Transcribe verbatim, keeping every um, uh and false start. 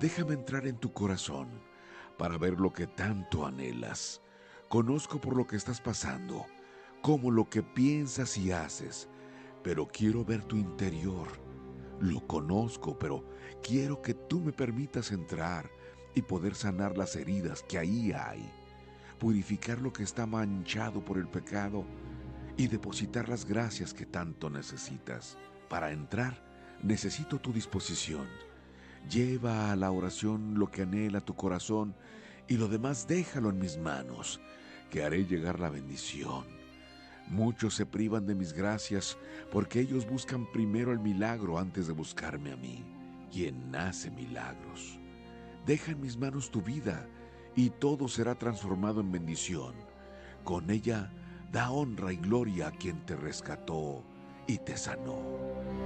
Déjame entrar en tu corazón para ver lo que tanto anhelas. Conozco por lo que estás pasando, como lo que piensas y haces, pero quiero ver tu interior. Lo conozco, pero quiero que tú me permitas entrar y poder sanar las heridas que ahí hay, purificar lo que está manchado por el pecado y depositar las gracias que tanto necesitas. Para entrar, necesito tu disposición. Lleva a la oración lo que anhela tu corazón y lo demás déjalo en mis manos, que haré llegar la bendición. Muchos se privan de mis gracias porque ellos buscan primero el milagro antes de buscarme a mí, quien hace milagros. Deja en mis manos tu vida y todo será transformado en bendición. Con ella da honra y gloria a quien te rescató y te sanó.